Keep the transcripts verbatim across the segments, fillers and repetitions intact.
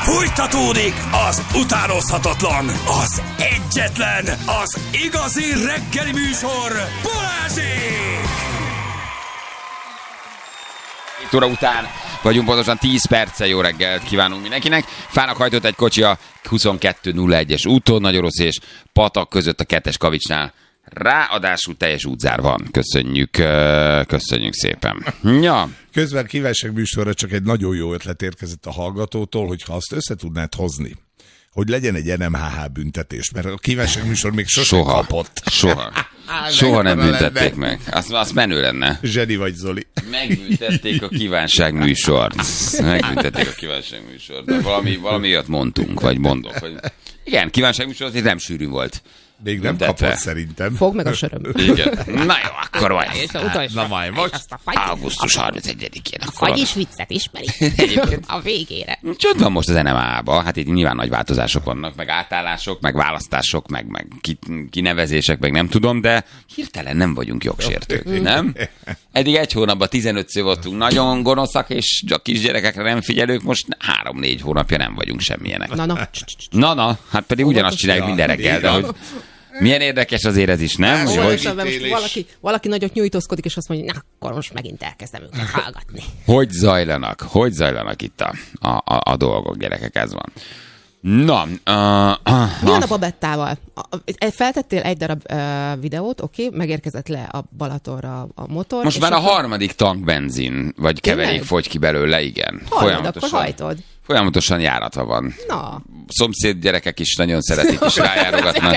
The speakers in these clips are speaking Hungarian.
Fújtatódik az utánozhatatlan, az egyetlen, az igazi reggeli műsor, Balázsék! Két óra után vagyunk, pontosan tíz perccel. Jó reggelt kívánunk mindenkinek. Fának hajtott egy kocsi a huszonkettő nulla egyes úton, Nagyorosz és Patak között a kettes kavicsnál. Ráadásul teljes útzár van. Köszönjük, köszönjük szépen. Ja. Közben kívánság műsorra csak egy nagyon jó ötlet érkezett a hallgatótól, hogyha azt össze tudnád hozni, hogy legyen egy en em há há büntetés, mert a kívánság műsor még sosem Soha. kapott. Soha. Soha nem büntették meg. Az, az menő lenne. Zseni vagy, Zoli. Megbüntették a kívánság műsort. Megbüntették a kívánság műsort. De valami, valami olyat mondtunk, vagy mondok. Hogy... Igen, kívánság műsor azért nem sűrű volt. Még nem Büntetve. kapott szerintem. Fog meg a söröm. Igen. Na jó, akkor vagy. Na majd most. augusztus harmincegyedikén. A fagyis viccet ismeri. A végére. Csod van most az en em há há-ba, hát itt nyilván nagy változások vannak, meg átállások, meg választások, meg, meg ki, kinevezések, meg nem tudom, de hirtelen nem vagyunk jogsértők, nem? Eddig egy hónapban tizenötször voltunk nagyon gonoszak, és a kisgyerekekre nem figyelők, most három-négy hónapja nem vagyunk semmilyenek. Na, na. Na, na, hát pedig ugyanazt csináljuk minden reggel, de hogy milyen érdekes azért ez is, nem? Hogy, Hogy, hogy, most valaki, valaki nagyot nyújtózkodik, és azt mondja, na, akkor most megint elkezdem őket hallgatni. hogy zajlanak, hogy zajlanak itt a, a, a, a dolgok, gyerekek, ez van. Na, uh, uh, Mi van a Babettával? Feltettél egy darab uh, videót, oké, okay, megérkezett le a Balatonra a motor. most már akkor... a harmadik tankbenzin, vagy keverék Tényleg? fogy ki belőle, igen. Hajtod, akkor hajtod. Folyamatosan járatva van. Na. Szomszéd gyerekek is nagyon szeretik, és rájárogatnak.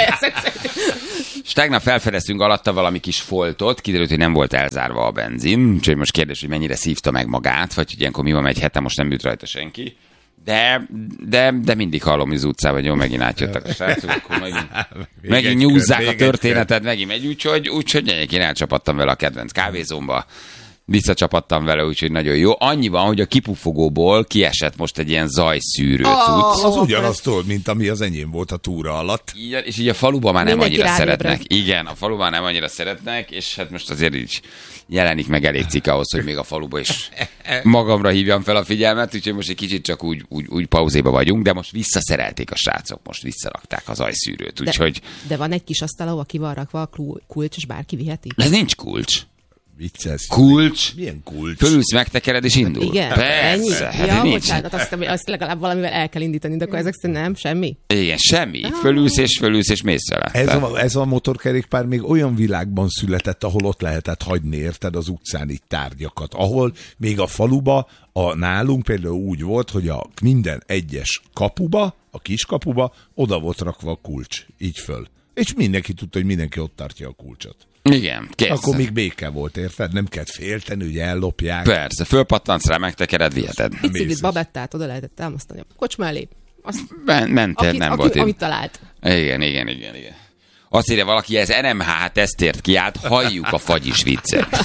És tegnap felfedeztünk alatta valami kis foltot, kiderült, hogy nem volt elzárva a benzin, úgyhogy most kérdés, hogy mennyire szívta meg magát, vagy hogy ilyenkor mi van, egy hete most nem üt rajta senki. De, de, de mindig hallom, hogy az utcán, hogy jó, megint átjöttek a srácok, akkor megint, megint nyúzzák a történetet, megint megy, úgyhogy, úgyhogy én elcsapattam vele a kedvenc kávézómba. Visszacsapattam vele, úgyhogy nagyon jó. Annyi van, hogy a kipufogóból kiesett most egy ilyen zajszűrő Oh, cucc. Az ugyanaztól, mint ami az enyém volt a túra alatt. Igen, és így a faluban már nem Mindenki annyira ráébred. szeretnek. Igen, a faluban nem annyira szeretnek, és hát most azért így jelenik meg elég cikk ahhoz, hogy még a faluba is magamra hívjam fel a figyelmet, úgyhogy most egy kicsit csak úgy, úgy, úgy pauzéba vagyunk, de most visszaszerelték a srácok, most visszarakták az zajszűrőt, úgyhogy... De, de van egy kis asztal, ahol ki van rakva a kulcs, és bárki viheti? Ez nincs kulcs. Vicces. Kulcs. Milyen kulcs? Fölülsz, megtekered és indul. Igen, Persze, ennyi. hát Ja, nincs. bocsánat, azt, azt legalább valamivel el kell indítani, de akkor ezek szerint nem, semmi. Igen, semmi. Fölülsz és fölülsz és mész vele. Ez a, ez a motorkerékpár még olyan világban született, ahol ott lehetett hagyni, érted, az utcán itt tárgyakat. Ahol még a faluba, a nálunk például úgy volt, hogy a minden egyes kapuba, a kis kapuba, oda volt rakva a kulcs, így föl. És mindenki tudta, hogy mindenki ott tartja a kulcsot. Igen, kész. Akkor még béke volt, érted? Nem kellett félteni, hogy ellopják. Persze, fölpattansz rá, megtekered, viheted. Picit Babettát oda lehetett támasztani a kocsma elé. Azt, Men- mentél, akit, nem aki, volt amit itt. talált. Igen, igen, igen, igen. Azt írja valaki, ez en em há há tesztért kiállt, halljuk a fagyis viccet.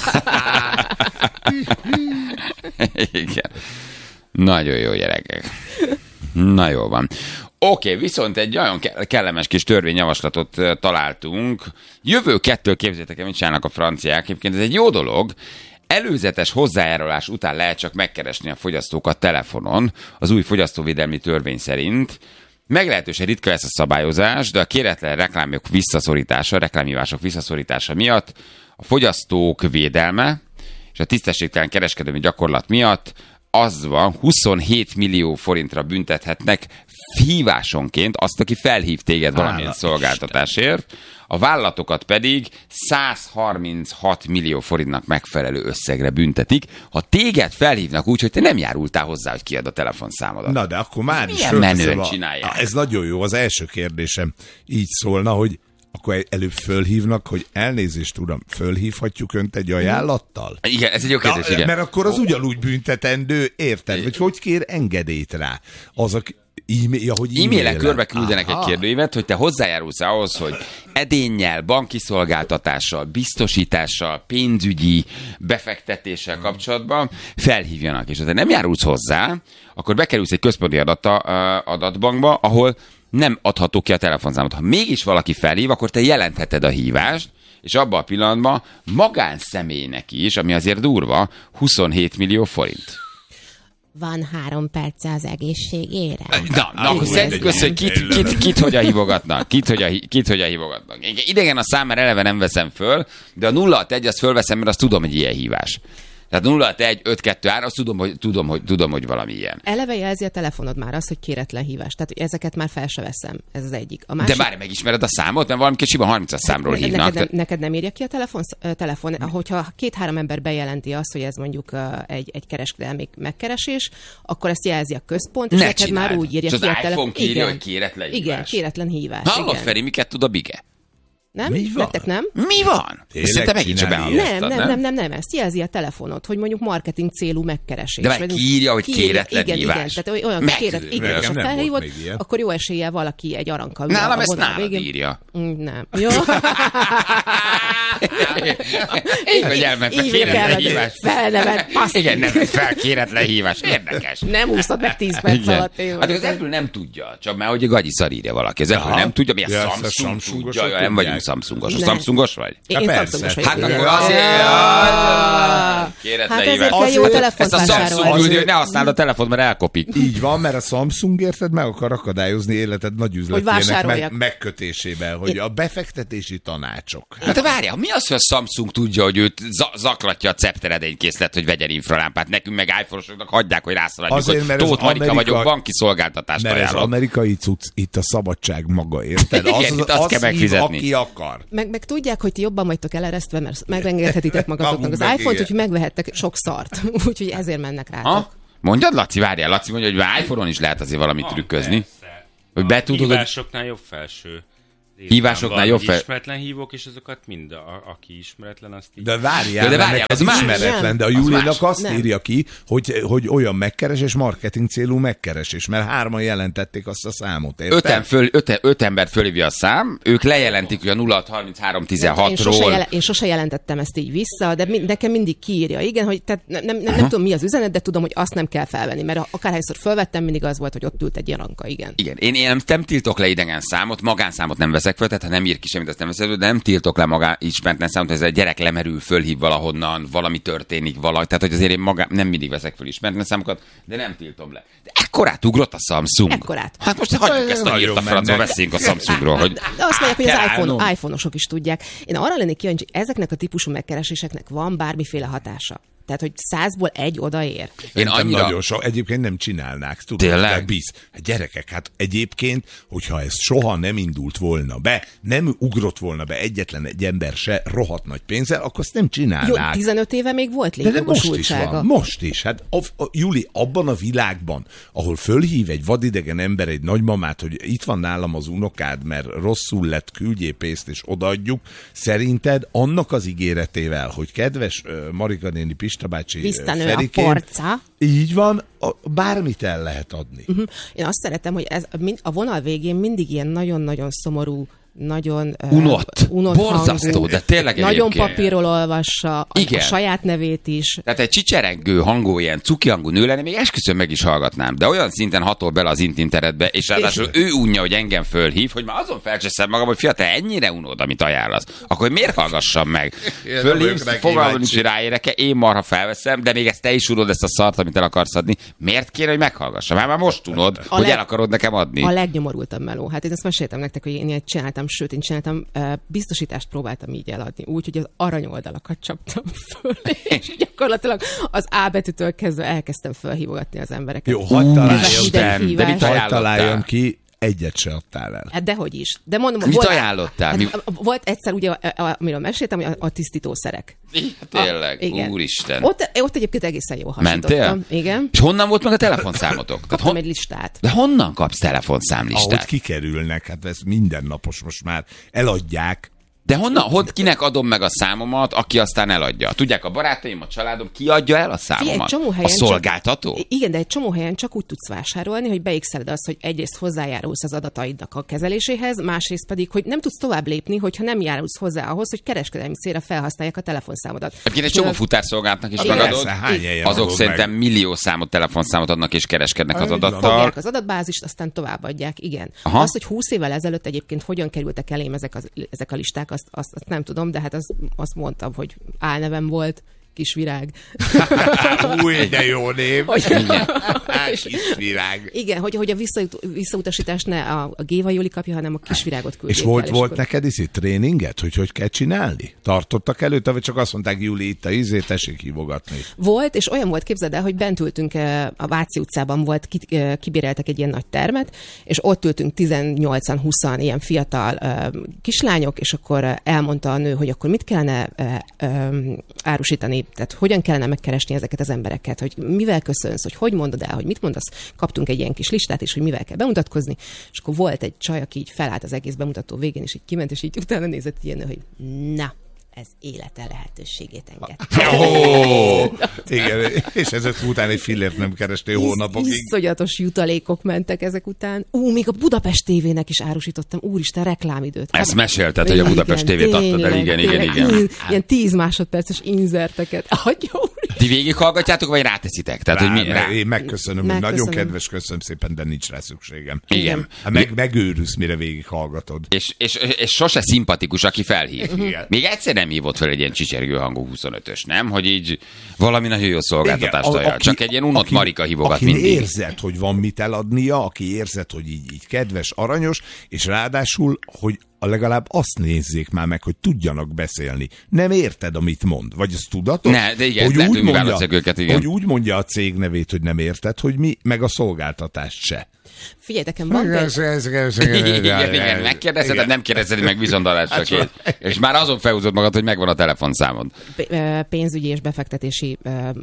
Igen. Nagyon jó, gyerekek. Na jó van. Oké, okay, viszont egy nagyon kellemes kis törvényjavaslatot találtunk. Jövő kettől képzeljétek el, mit csinálnak a franciák. Egyébként ez egy jó dolog. Előzetes hozzájárulás után lehet csak megkeresni a fogyasztókat telefonon, az új fogyasztóvédelmi törvény szerint. Meglehetősen ritka ez a szabályozás, de a kéretlen reklámok visszaszorítása, reklámhívások visszaszorítása miatt a fogyasztók védelme és a tisztességtelen kereskedelmi gyakorlat miatt az van, huszonhét millió forintra büntethetnek hívásonként azt, aki felhív téged valamilyen szolgáltatásért, a vállalatokat pedig száz harminchat millió forintnak megfelelő összegre büntetik, ha téged felhívnak úgy, hogy te nem járultál hozzá, hogy kiad a telefonszámodat. Na, de akkor már is milyen fölteszem menően a... csinálják? Ez nagyon jó, az első kérdésem így szólna, hogy akkor előbb fölhívnak, hogy elnézést, uram, fölhívhatjuk önt egy ajánlattal? Igen, ez egy jó kérdés, Na, igen. mert akkor az ugyanúgy büntetendő, érted? Vagy hogy kér engedélyt rá? Az a e-mail, hogy E-mailek körbe küldenek egy kérdőívet, hogy te hozzájárulsz ahhoz, hogy edénnyel, banki szolgáltatással, biztosítással, pénzügyi befektetéssel kapcsolatban felhívjanak. És ha te nem járulsz hozzá, akkor bekerülsz egy központi adata, adatbankba, ahol nem adható ki a telefonszámot. Ha mégis valaki felhív, akkor te jelentheted a hívást, és abban a pillanatban magánszemélynek is, ami azért durva, huszonhét millió forint. Van három perce az egészségére. Na, na akkor szerinted össze, hogy kit, kit, kit hogyan hívogatnak? Kit hogyan, kit hogyan hívogatnak? Idegen a szám, mert eleve nem veszem föl, de a nulla hat egy azt fölveszem, mert azt tudom, hogy ilyen hívás. Tehát nulla hat egy öt kettő három, azt tudom, hogy, tudom, hogy, tudom, hogy valami ilyen. Eleve jelzi a telefonod már azt, hogy kéretlen hívás. Tehát ezeket már fel se veszem. Ez az egyik. A másik... De bármi megismered a számot, mert valami kicsiben harmincas számról hát, hívnak. Neked nem, neked nem írja ki a telefon, telefon. Hogyha két-három ember bejelenti azt, hogy ez mondjuk egy, egy kereskedelmi megkeresés, akkor ezt jelzi a központ, és ne neked csináld. már úgy írja és ki a telefon. telefon. Igen, hogy kéretlen hívás. Igen, kéretlen hívás. Hallod, Feri, miket tud a Bige? Nem? Mi van? Nektek nem? Mi van? Szerintem megint csak csinálni behallgattad, Nem, nem, nem, nem, nem, ezt jelzi a telefonod, hogy mondjuk marketing célú megkeresés. De meg kiírja, hogy kéretlen igen, hívás. Igen, tehát olyan Meg- kéret, igen, Nekem és ha nem volt felhívod, még ilyen. akkor jó eséllyel valaki egy arankkal. Nálam a ezt vonal nálad végén. írja. Mm, Nem. Jó. Így, hogy elment a Így kéretlen kellett. hívás. Felnevet, passz. Igen, nem fel kéretlen hívás. Érdekes. Nem úszod meg tíz perc Igen. alatt. Én Hát az Apple nem tudja, csak már hogy a gagyi szar írja valaki. Az Apple Aha. nem tudja, mi a Ja, ezt a Samsung Samsungosok tudja, ja, nem tudják. vagyunk Samsungos. A Nem. Samsungos vagy? Én, Hát én persze. Samsungos vagyok. Hát igen. akkor azért... Ah. Kéretlen Hát hívás. ezért kell jó Azért- telefont Ezt a Samsung vásárolni. küldő, hogy ne használd a telefon, mert elkopik. Így van, mert a Samsung érted meg akar akadályozni életed nagy üzletének vásároljak. meg, megkötésével, hogy a befektetési tanácsok. Hát várjál, mi az, hogy a Samsung tudja, hogy őt za- zaklatja a cepteredénykészlet, hogy vegyen infralámpát, nekünk meg iPhone-osoknak hagyják, hogy rászaladjuk, Azért, hogy mert ez Tóth Marika Amerika- vagyok, banki szolgáltatást Mert ez ajánlok. amerikai cucc, itt a szabadság maga, érted? Igen, Az, itt azt az kell hív, megfizetni. aki akar. Meg, meg tudják, hogy ti jobban vagytok eleresztve, mert megengedhetitek magatoknak Magunk az meg, iPhone-t, igen. úgyhogy megvehettek sok szart. Úgyhogy ezért mennek rátok. Ha? Mondjad, Laci, várjál, Laci mondja, hogy már iPhone-on is lehet azért valamit trükközni. Hogy be tudod, hogy... Hívásoknál jobb felső. Hívásoknál Van, jobb hogy fel- Ismeretlen hívók, és azokat mind, a, aki ismeretlen, azt így... De várjál, De, de de várjál, várjál az ez más. ismeretlen, de a Az Julinak más. azt Nem. írja ki, hogy, hogy olyan megkeresés, marketing célú megkeresés, mert hárman jelentették azt a számot, érted? Öten, föl, öt, öt embert fölhívja a szám, ők lejelentik, hogy a nulla hat harminchárom Én sose, tizenhatról. jele, én sose jelentettem ezt így vissza, de mi, nekem mindig kiírja. Igen, hogy tehát nem, nem, nem, nem tudom, mi az üzenet, de tudom, hogy azt nem kell felvenni, mert akárhányszor felvettem, mindig az volt, hogy ott ült egy jaranka, igen. Igen, én, én nem, nem tiltok le idegen számot, magánszámot nem veszek föl, tehát ha nem ír ki semmit, azt nem veszek föl, de nem tiltok le magán ismeretlen számot, hogy ez egy gyerek lemerül, fölhív valahonnan, valami történik, valami. Tehát, hogy azért én magán, nem mindig veszek föl ismeretlen számokat, de nem tiltom le. De ekkorát ugrott a Samsung. Ekkorát. Hát most hagyjuk ezt a Nagyon írt a francba, mennek. beszéljünk a Samsungról, hogy De azt mondják, hogy kell az iPhone, állnom. iPhone-osok is tudják. Én arra lennék kíváncsi, hogy ezeknek a típusú megkereséseknek van bármiféle hatása. Tehát, hogy százból egy odaér. Én Szerintem annyira... nagyon so, egyébként nem csinálnák, tudod, Tényleg? de bíz. Hát gyerekek, hát egyébként, hogyha ez soha nem indult volna be, nem ugrott volna be egyetlen egy ember se rohadt nagy pénzzel, akkor azt nem Jó, csinálnák. tizenöt éve még volt De, de most is létjogosultsága. van, most is. Hát a, a, Juli, abban a világban, ahol fölhív egy vadidegen ember egy nagymamát, hogy itt van nálam az unokád, mert rosszul lett, küldjél pénzt és odaadjuk, szerinted annak az ígéretével, hogy kedves uh, Marika néni, Pista bácsi, Visszanő a Ferikém, porca. így van, a, bármit el lehet adni. Uh-huh. Én azt szeretem, hogy ez mind- a vonal végén mindig ilyen nagyon-nagyon szomorú, nagyon uh, Unott. unott Borzasztó, hangú, de tényleg nagyon egyébként. papírról olvassa a, Igen. a saját nevét is. Tehát egy csicserengő hangú, ilyen cuki hangú nő lenne, még esküszöm meg is hallgatnám. De olyan szinten hatol bele az internetbe, és ráadásul ő unja, hogy engem fölhív, hogy már azon felcseszem magam, hogy fia, te ennyire unod, amit ajánlasz. Akkor miért hallgassam meg? Én Fölhívsz, vagyok fogalmam neki nincs, hogy ráérek-e, én marha felveszem, de még ezt te is unod, ezt a szart, amit el akarsz adni. Miért kéne, hogy meghallgassam? Hát már most unod, A hogy leg- el akarod nekem adni. A legnyomorultabb meló. Hát én ezt meséltem nektek, hogy én ilyet csináltam, sőt, én csináltam, uh, biztosítást próbáltam így eladni, úgy, hogy az aranyoldalakat csaptam föl, és gyakorlatilag az A betűtől kezdve elkezdtem felhívogatni az embereket. Jó, hagyd Ez a találjam, hideg de mit hívás. hagyd ajánlottál? találjam ki, egyet se adtál el. Hát dehogy is. De mondom, Mit volt, ajánlottál? Mi- Hát, volt egyszer, ugye, a- a- amiről meséltem, hogy a, a tisztítószerek. Tényleg, A- igen. úristen. Ott, ott egyébként egészen jól hasonlítottam. Mentél? Igen. És honnan volt meg a telefonszámotok? Tehát Kaptam hon... egy listát. De honnan kapsz Ahogy telefonszámlistát? kikerülnek, hát ez mindennapos most már. Eladják. De honnan, hogy kinek adom meg a számomat, aki aztán eladja? Tudják, a barátaim, a családom, ki adja el a Figyelj, egy számomat? csomó A helyen szolgáltató? Csak, igen, de egy csomó helyen csak úgy tudsz vásárolni, hogy beixeled azt, hogy egyrészt hozzájárulsz az adataidnak a kezeléséhez, másrészt pedig, hogy nem tudsz tovább lépni, hogyha nem járulsz hozzá ahhoz, hogy kereskedelmi célra felhasználják a telefonszámodat. Egyébként egy csomó futárszolgálatnak is Igen. megadod. Persze, hány helyen Azok adod szerintem meg? millió számot, telefonszámot adnak és kereskednek az Így van. adattal. Fogják az adatbázist, aztán továbbadják, igen. Aha. Az, hogy húsz évvel ezelőtt egyébként hogyan kerültek elém ezek, az, ezek a listák, azt, azt, azt nem tudom, de hát az, azt mondtam, hogy álnevem volt, Kisvirág. Új, de jó név. Hogy, Kisvirág. igen, hogy, hogy a visszaut, visszautasítást ne a, a Géva Júli kapja, hanem a Kisvirágot küldjék És volt, el, volt akkor... neked iszi tréninget, hogy hogy kell csinálni? Tartottak előtte, vagy csak azt mondták, Júli, itt a izé, tessék hívogatni? Volt, és olyan volt, képzeld el, hogy bent ültünk a Váci utcában, volt, kibéreltek egy ilyen nagy termet, és ott ültünk tizennyolcan-húszan ilyen fiatal uh, kislányok, és akkor elmondta a nő, hogy akkor mit kellene uh, um, árusítani, tehát hogyan kellene megkeresni ezeket az embereket, hogy mivel köszönsz, hogy hogy mondod el, hogy mit mondasz. Kaptunk egy ilyen kis listát is, hogy mivel kell bemutatkozni, és akkor volt egy csaj, aki így felállt az egész bemutató végén, és így kiment, és így utána nézett ilyen, hogy na, ez élete lehetőségét engedte. Oh, igen, és ezek után egy fillért nem kerestél hónapokig. Iszonyatos jutalékok mentek ezek után. Ú, még a Budapest tévének is árusítottam. Úristen, reklámidőt. Ezt mesélted, hogy a Budapest tévét adtad el, igen, igen, igen. Ilyen tíz másodperces inzerteket. Adja, ti végighallgatjátok, vagy ráteszitek? Tehát, Rá, hogy mi, rá... Én megköszönöm, Megköszönöm. hogy nagyon kedves, köszönöm szépen, de nincs rá szükségem. Igen. Hát meg, megőrülsz, mire végighallgatod. És, és, és sose szimpatikus, aki felhív. Igen. Még egyszer nem hívott fel egy ilyen csicsergő hangú huszonötös, nem? Hogy így valami nagyon jó szolgáltatást Igen, a- adja. aki- Csak egy ilyen unott aki- Marika hívogat aki mindig. érzed, hogy van mit eladnia, aki érzed, hogy így, így kedves, aranyos, és ráadásul, hogy legalább azt nézzék már meg, hogy tudjanak beszélni. Nem érted, amit mond. Vagy ez tudatos? Ne, de igen, hogy lehet, úgy hogy mi mondja, válasszák őket, igen. hogy úgy mondja a cég nevét, hogy nem érted, hogy mi, meg a szolgáltatást se. Figyeljetek, van például... Igen, igen, megkérdezed, nem kérdezed meg viszontalásra kész. És már azon felhúzod magad, hogy megvan a telefonszámod. pénzügyi és befektetési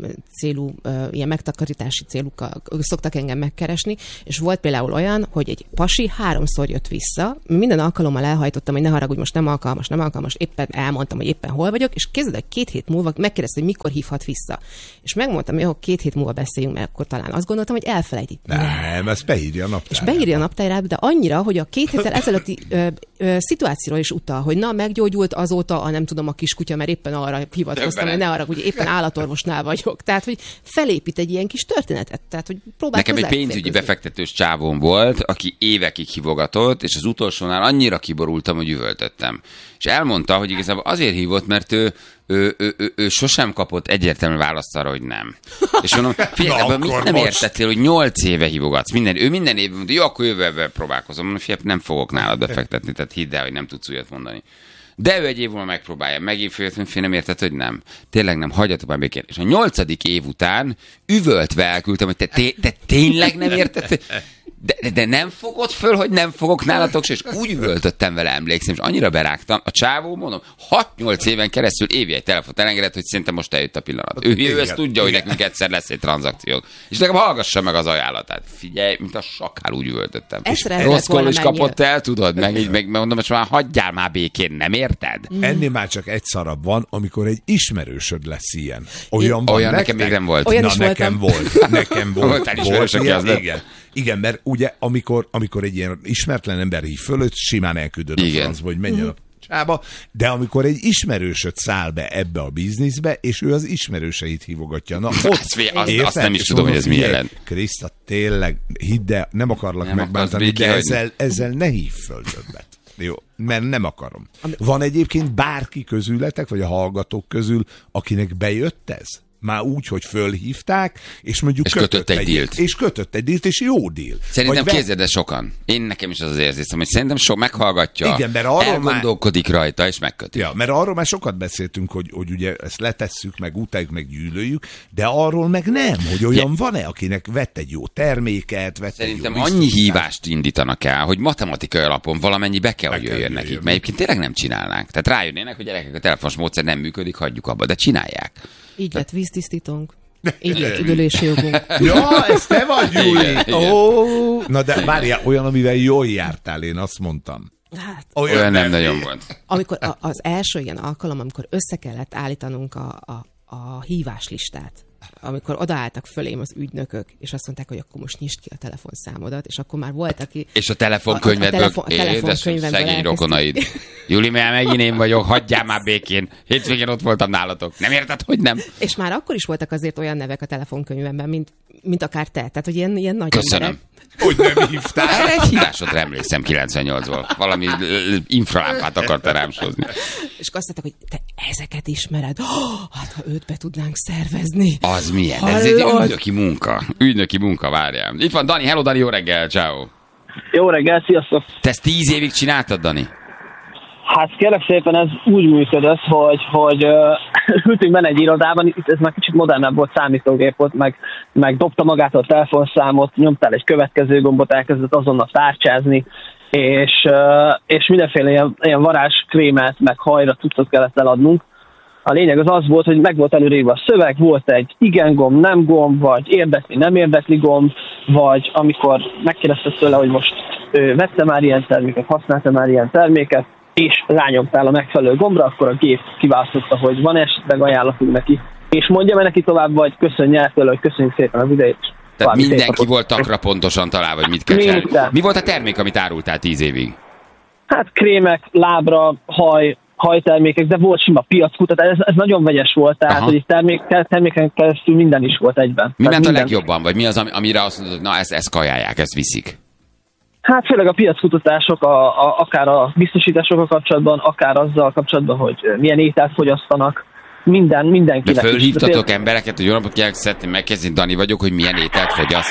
célú, ilyen megtakarítási célukkal szoktak engem megkeresni, és volt például olyan, hogy egy pasi háromszor jött vissza, minden alkalommal elhajtottam, hogy ne haragudj, most nem alkalmas, nem alkalmas, éppen elmondtam, hogy éppen hol vagyok, és képzeld, hogy két hét múlva megkérdezte, hogy mikor hívhat vissza. És megmondtam, hogy jó, két hét múlva beszéljünk, mert akkor talán azt gondoltam, hogy elfelejti. Nem, ezt beírja a naptárába. És beírja a naptárába, de annyira, hogy a két héttel ezelőtti ö, ö, szituációra is utal, hogy na, meggyógyult azóta a nem tudom a kiskutya, mert éppen arra hivatkoztam, hogy ne arra, hogy éppen állatorvosnál vagyok. Tehát, hogy felépít egy ilyen kis történetet. Tehát, hogy próbál Nekem egy pénzügyi befektetős csávón volt, aki évekig hívogatott, és az utolsónál annyira kiborultam, hogy üvöltöttem. És elmondta, hogy igazából azért hívott, mert ő Ő, ő, ő, ő sosem kapott egyértelmű választ arra, hogy nem. És mondom, figyelj, Na, ebben mit nem most. értettél, hogy nyolc éve hívogatsz minden, ő minden évben mondta, jó, akkor jövővel próbálkozom. Mondom, figyelj, nem fogok nálad befektetni, tehát hidd el, hogy nem tudsz újat mondani. De ő egy év múlva megpróbálja, megint följött, hogy nem érted, hogy nem. Tényleg nem, hagyjatok már békén. És a nyolcadik év után üvöltve elküldtem, hogy te, té- te tényleg nem érted, de, de, de nem fogod föl, hogy nem fogok nálatok se, és úgy üvöltöttem vele, emlékszem, és annyira berágtam. A csávó, mondom, hat-nyolc éven keresztül évi egy telefont elengedett, hogy szerintem most eljött a pillanat. Ő, ő ezt tudja, hogy nekünk egyszer lesz egy tranzakció. És nekem hallgassa meg az ajánlatát. Figyelj, mint a sakál úgy üvöltöttem. Rossz kol is kapott el, tudod, meg így meg mondom, hogy már hagyjál már békén, nem érted? Ennél már csak egy szarabb van, amikor egy ismerősöd lesz ilyen. Olyan van Olyan nektek? nekem még nem volt. Olyan Na, is nekem volt. Nekem volt. Voltál ismerős, aki ilyen, az lett? igen. Igen, mert ugye amikor, amikor egy ilyen ismeretlen ember hív fölött, simán elküldöd a Igen. francba, hogy menjen a csába, de amikor egy ismerősöd száll be ebbe a bizniszbe, és ő az ismerőseit hívogatja. Na, ott, Azt fi- azt- érted? azt nem is És tudom, mondom, hogy ez mi figyelj, jelent. Kriszta, tényleg, hidd el, nem akarlak Nem megbántani, akarsz de békén ezzel, ezzel ne hív föl többet. Jó, mert nem akarom. Ami- Van egyébként bárki közületek, vagy a hallgatók közül, akinek bejött ez? Már úgy, hogy fölhívták, és mondjuk És kötött egy dílt. És kötött egy dílt, és jó díl. Szerintem Vagy ve- képzeld el sokan. Én nekem is az az érzésem, hogy szerintem sok meghallgatja, Igen, mert arról elgondolkodik rajta, és megköti. Ja, mert arról már sokat beszéltünk, hogy, hogy ugye ezt letesszük, meg utáljuk, meg gyűlöljük, de arról meg nem, hogy olyan Ja. van-e, akinek vett egy jó terméket, vett Szerintem egy jó annyi biztosítást. hívást indítanak el, hogy matematikai alapon valamennyi be kell, Be hogy kell jöjjön jöjjön. nekik. Mert egyébként tényleg nem csinálnánk. Tehát rájönnének, hogy gyerekek, a telefonos módszer nem működik, hagyjuk abba, de csinálják. Így lett víztisztítónk. Így lett üdülési jogunk. Ja, ez te vagy, Júli! Igen, igen. Ó, na de várjál, olyan, amivel jól jártál, én azt mondtam. Hát, Olyan nem nagyon volt. amikor a, az első ilyen alkalom, amikor össze kellett állítanunk a, a, a híváslistát, amikor odaálltak fölém az ügynökök, és azt mondták, hogy akkor most nyisd ki a telefonszámodat, és akkor már volt, aki... És a telefonkönyvedből, A- a telefon- a édes telefonkönyvemből szegény elkezdték. rokonaid. Júli, mert megint én vagyok, hagyjál már békén. Hétvégén ott voltam nálatok. Nem érted, hogy nem? És már akkor is voltak azért olyan nevek a telefonkönyvemben, mint mint akár te. Tehát, hogy ilyen, ilyen nagy Köszönöm. emberek. Hogy nem hívtál? Erre egy hívásodra emlékszem kilencvennyolcból. Valami infralámpát akarta rám sózni. És azt mondták, hogy te ezeket ismered. Oh, hát, ha őt be tudnánk szervezni. Az milyen? Ez egy ügynöki munka. Ügynöki munka, várjál. Itt van Dani. Hello, Dani, jó reggel, ciao. Jó reggel, sziasztok! Te ezt tíz évig csináltad, Dani? Hát kérlek szépen ez úgy működött, hogy, hogy uh, ültünk benne egy irodában, itt ez már kicsit modernebb volt, számítógép volt, meg, meg dobta magától a telefonszámot, nyomtál egy következő gombot, elkezdett azonnal tárcsázni, és, uh, és mindenféle ilyen, ilyen varázskrémet, meg hajra cuccot kellett eladnunk. A lényeg az az volt, hogy meg volt előrébb a szöveg, volt egy igen gomb, nem gomb, vagy érdekli, nem érdekli gomb, vagy amikor megkérdezted tőle, hogy most ő vette már ilyen terméket, használta már ilyen terméket, és rányomtál a megfelelő gombra, akkor a gép kiválasztotta, hogy van esetleg ajánlatunk neki, és mondja meg neki tovább, vagy köszönj el tőle, hogy köszönjük szépen az idejét. Tehát mindenki volt takra pontosan találva, hogy mit kell csinálni. Mi volt a termék, amit árultál tíz évig? Hát krémek, lábra, haj, hajtermékek, de volt sima piackutat, ez, ez nagyon vegyes volt, tehát Aha. hogy termék, terméken keresztül minden is volt egyben. Mi tehát ment a minden... legjobban, vagy mi az, amire azt mondod, hogy na ezt, ezt kajálják, ezt viszik? Hát főleg a piackutatások, a, a, akár a biztosításokkal kapcsolatban, akár azzal kapcsolatban, hogy milyen ételt fogyasztanak, minden, mindenkinek. De fölhívtatok embereket, hogy jó napot kívánok, szeretném megkezdeni, Dani vagyok, hogy milyen ételt fogyaszt?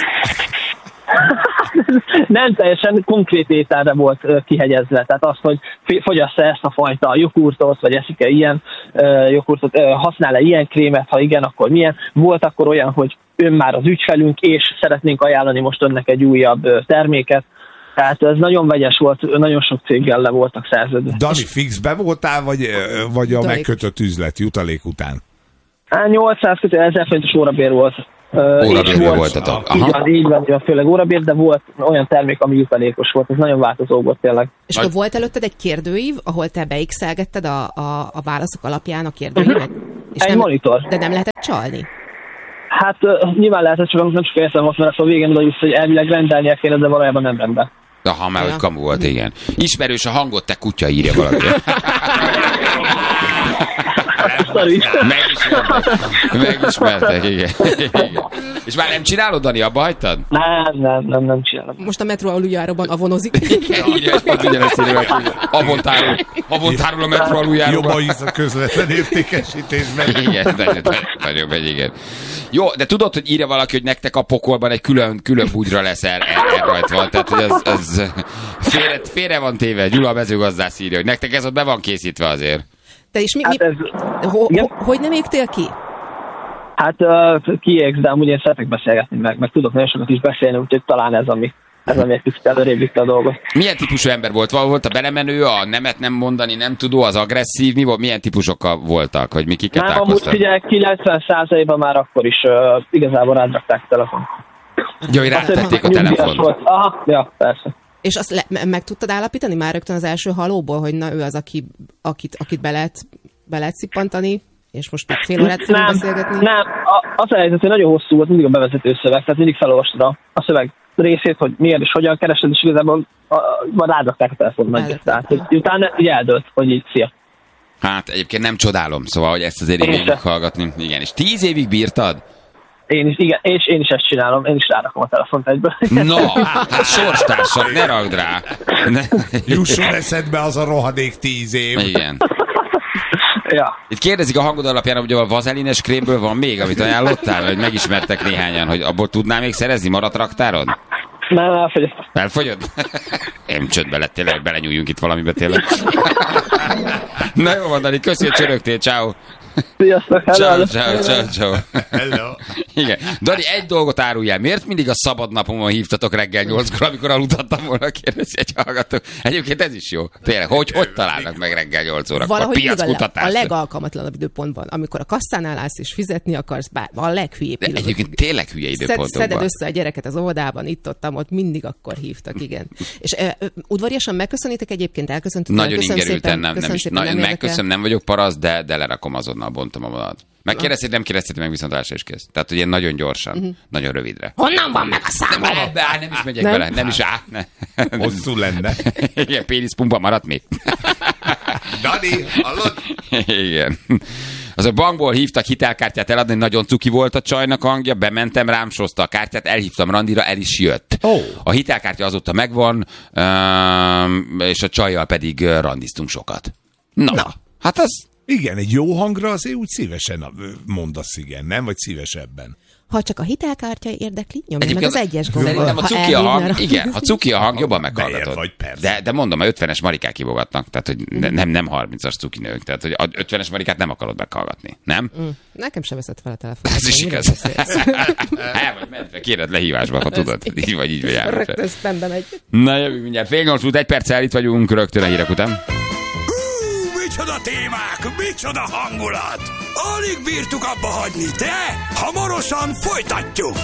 Nem teljesen konkrét ételre volt kihegyezve, tehát az, hogy fogyassz-e ezt a fajta jogurtot, vagy eszik-e ilyen uh, jogurtot, uh, használ-e ilyen krémet, ha igen, akkor milyen. Volt akkor olyan, hogy ön már az ügyfelünk, és szeretnénk ajánlani most önnek egy újabb uh, terméket. Tehát ez nagyon vegyes volt, nagyon sok céggel le voltak szerződve. Dani, fixbe voltál, vagy, vagy a Jutalék. megkötött üzlet jutalék után? Hát nyolcszáz kötő ezer forintos órabér volt. Órabérben voltatok. Így van, így van, így van, főleg órabér, de volt olyan termék, ami jutalékos volt. Ez nagyon változó volt tényleg. És akkor volt előtted egy kérdőív, ahol te beixelgetted a, a, a válaszok alapján a kérdőívet? És Egy nem, monitor. De nem lehetett csalni? Hát uh, nyilván lehetett, csak nem csak értem azt, mert a végén oda jussz, hogy elvileg rendelnie kéne, de valójában nem rendel. Aha, már Ja. hogy kamu volt, igen. Ismerős a hangot, te kutya, írja valaki. Sorry. Megismertek. Megismertek, igen. igen. És már nem csinálod, Dani, abba hagytad? Nem, nem, nem, nem csinálom. Most a metró aluljáróban avonozik. Írja, és pont ugyanezt írja, hogy avontárul, avontárul a metró aluljáróba. Jobban hisz a közvetlen értékesítésben. Igen, nagyon, nagyon megy, igen. Jó, de tudod, hogy írja valaki, hogy nektek a pokolban egy külön, külön bugyra lesz el, el, elrajtva. Tehát, hogy az, az félre, félre van téve. Gyula a mezőgazdász írja, hogy nektek ez ott be van készítve azért. Te is mi, mi, Hát ez... ho, Igen? ho, hogy nem égtél ki? Hát uh, kiégsz, de amúgy én szeretek beszélgetni, meg, meg tudok nagyon sokat is beszélni, úgyhogy talán ez ami, ez ami egy kicsit előrébb vitte a dolgot. Milyen típusú ember volt? Val volt a belemenő, a nemet nem mondani, nem tudó, az agresszív? Mi volt? Milyen típusokkal voltak? Hogy mi kiket Nem, amúgy találkoztak? figyelj, kilencven százalékban már akkor is uh, igazából rádrakták a telefon. Ja, hogy rátették a telefont. Volt. Aha, ja, persze. És azt le, meg tudtad állapítani már rögtön az első halóból, hogy na ő az, aki, akit, akit be lehet, be lehet szippantani, és most még fél órát fogunk Nem, beszélgetni? nem. A, az a helyzet, hogy nagyon hosszú volt mindig a bevezető szöveg, tehát mindig felolvastad a, a szöveg részét, hogy miért és hogyan keresed, és igazából a, a, rádrakták a telefon meg. Tehát, hogy utána így eldőlt, hogy így szia. Hát egyébként nem csodálom, szóval, hogy ezt azért így hallgatni. Igen, és tíz évig bírtad? Én is, igen, és én is ezt csinálom, én is rárakom a telefont egyből. No, hát sorstársak, ne ragd rá. Ne. Jusson eszedbe az a rohadék tíz év. Igen. Ja. Itt kérdezik a hangod alapján, hogy a vazelines krémből van még, amit ajánlottál, vagy megismertek néhányan, hogy abból tudnál még szerezni, maradt raktárod? Nem, elfogyasztom. Elfogyod? Én csöndbe lettél, hogy belenyúljunk itt valamibe tényleg. Na jó van, Dani, köszi, hogy csörögtél, ciao. Sziasztok, hello, Ciao, hello. ciao, ciao, ciao. Hello. Igen. Dani, egy dolgot áruljál. Miért mindig a szabad napomon hívtatok reggel nyolckor, amikor aludhattam volna, kérdezi egy hallgató. Egyébként ez is jó. Tényleg, hogy, hogy találnak meg reggel nyolc órakor? Valahogy mindig a, le, Piackutatás. a legalkalmatlanabb időpontban, amikor a kasszánál állsz és fizetni akarsz, bár a leghülyébb De pillanat. egyébként tényleg hülye Szed, időpontokban. szeded össze a gyereket az óvodában, itt ott, ott mindig akkor hívtak, igen. És uh, udvariasan megköszönitek egyébként, elköszöntetek. Nagyon köszönöm ingerülten, szépen, nem, nem köszönöm is. szépen, Nagyon nem megköszönöm, nem vagyok parasz, de, de lerakom azonnal, bontom a vonalat. Megkérdezted, nem kérdezted meg, viszont alásra is kész. Tehát ugye nagyon gyorsan, uh-huh. nagyon rövidre. Honnan van meg a Nem, számom? nem, nem, nem is megyek Nem? bele, nem is á. Ne. Hosszú lenne. Igen, péniszpumpa maradt még. Dani, hallod? Igen. Az a bankból hívtak hitelkártyát eladni, nagyon cuki volt a csajnak a hangja, bementem, rám sózta a kártyát, elhívtam randira, el is jött. Oh. A hitelkártya azóta megvan, és a csajjal pedig randiztunk sokat. Na, Na. hát az... Igen, egy jó hangra azért úgy szívesen mondasz igen, nem? Vagy szívesebben. Ha csak a hitelkártya érdekli, nyomj meg az egyes gombot. Szerintem a cuki a hang, igen, ha cuki a hang, jobban meghallgatod. Vagy, de, de mondom, a ötvenes marikák kivogatnak, tehát hogy nem, nem harmincas cuki nők, tehát hogy a ötvenes marikát nem akarod meghallgatni, nem? Mm. Nekem sem veszett fel a telefonot. Ez is igaz. El vagy mentve, kéred lehívásba, ha tudod. Így vagy, így vagy elmentve. Rögtön spambe megy. Na jövünk mindjárt. Fél nyolc út, egy perccel itt vagyunk, rögtön a hírek után. Micsoda témák, micsoda hangulat! Alig bírtuk abba hagyni, de hamarosan folytatjuk!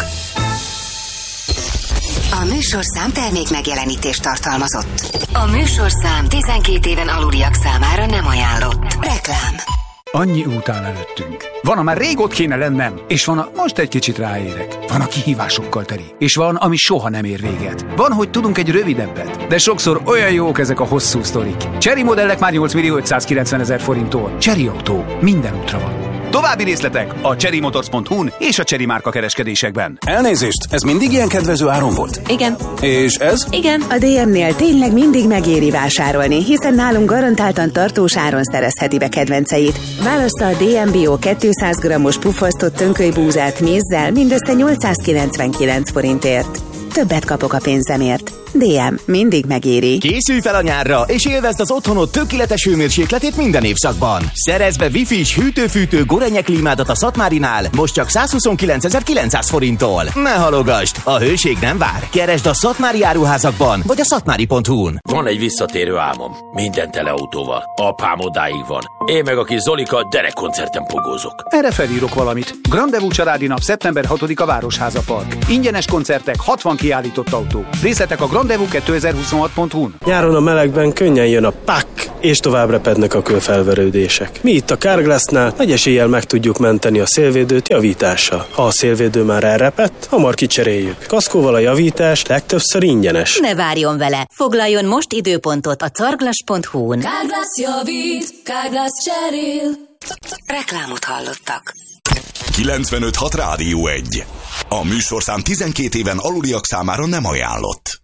A műsorszám termék megjelenítést tartalmazott. A műsorszám tizenkét éven aluliak számára nem ajánlott. Reklám. Annyi út áll előttünk. Van, a már rég ott kéne lennem, és van, a most egy kicsit ráérek. Van, a kihívásokkal teli, és van, ami soha nem ér véget. Van, hogy tudunk egy rövidebbet, de sokszor olyan jók ezek a hosszú sztorik. Chery modellek már nyolc millió ötszázkilencven ezer forinttól. Chery autó, minden útra való. További részletek a chery motors pont hu-n és a Chery márka kereskedésekben. Elnézést, ez mindig ilyen kedvező áron volt? Igen. És ez? Igen. A dé em-nél tényleg mindig megéri vásárolni, hiszen nálunk garantáltan tartós áron szerezheti be kedvenceit. Válassza a dé em Bio kétszáz grammos puffasztott tönkölybúzát mézzel mindössze nyolcszázkilencvenkilenc forintért. Többet kapok a pénzemért. dé em mindig megéri. Készülj fel a nyárra, és élvezd az otthonod tökéletes hőmérsékletét minden évszakban. Szerezz be Wi-Fi-s hűtő-fűtő Gorenje klímádat a Szatmárinál, most csak százhuszonkilencezer-kilencszáz forinttól. Ne halogasd, a hőség nem vár. Keresd a Szatmári áruházakban, vagy a szatmári pont hu-n. Van egy visszatérő álmom. Minden tele autóval. Apám odáig van. Én meg a kis Zolika derekkoncerten pogózok. Erre felírok valamit. Grandevú családi nap szeptember hatodika Városháza Park. Ingyenes koncertek, hatvan kiállított autó. Részletek a grandevú kétezer-huszonhat pont hu-n. Nyáron a melegben könnyen jön a pak, és tovább repednek a kőfelverődések. Mi itt a Carglassnál nagy eséllyel meg tudjuk menteni a szélvédőt javítással. Ha a szélvédő már elrepett, hamar kicseréljük. Kaszkóval a javítás legtöbbször ingyenes. Ne várjon vele! Foglaljon most időpontot a carglass pont hu-n. Carglass javít, Carglass cserél. Reklámot hallottak. kilencvenöt hat Rádió egy. A műsorszám tizenkét éven aluliak számára nem ajánlott.